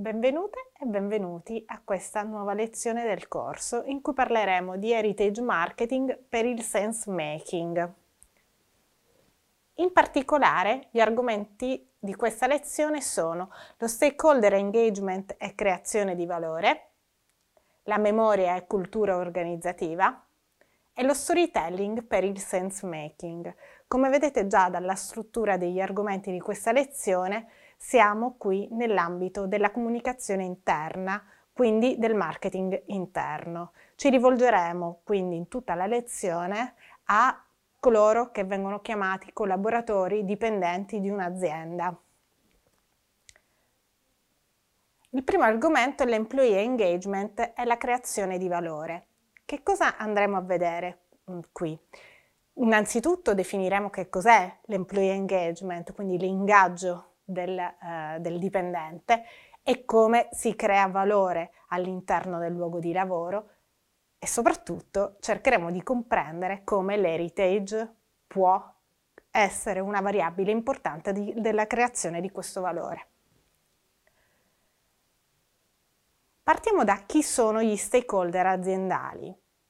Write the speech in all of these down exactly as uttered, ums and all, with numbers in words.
Benvenute e benvenuti a questa nuova lezione del corso in cui parleremo di Heritage Marketing per il sense making. In particolare, gli argomenti di questa lezione sono lo stakeholder engagement e creazione di valore, la memoria e cultura organizzativa e lo storytelling per il sense making. Come vedete già dalla struttura degli argomenti di questa lezione, siamo qui nell'ambito della comunicazione interna, quindi del marketing interno. Ci rivolgeremo quindi in tutta la lezione a coloro che vengono chiamati collaboratori dipendenti di un'azienda. Il primo argomento è l'employee engagement e la creazione di valore. Che cosa andremo a vedere qui? Innanzitutto definiremo che cos'è l'employee engagement, quindi l'ingaggio del, eh, del dipendente e come si crea valore all'interno del luogo di lavoro e soprattutto cercheremo di comprendere come l'heritage può essere una variabile importante di, della creazione di questo valore. Partiamo da chi sono gli stakeholder aziendali.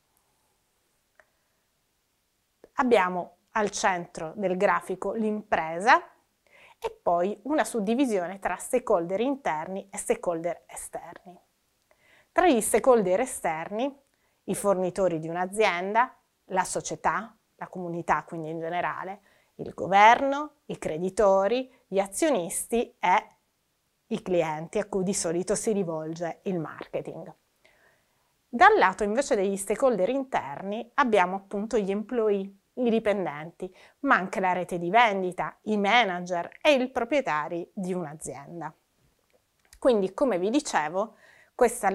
Abbiamo al centro del grafico l'impresa e poi una suddivisione tra stakeholder interni e stakeholder esterni. Tra gli stakeholder esterni, i fornitori di un'azienda, la società, la comunità quindi in generale, il governo, i creditori, gli azionisti e i clienti a cui di solito si rivolge il marketing. Dal lato invece degli stakeholder interni abbiamo appunto gli employee, i dipendenti, ma anche la rete di vendita, i manager e i proprietari di un'azienda. Quindi, come vi dicevo, questa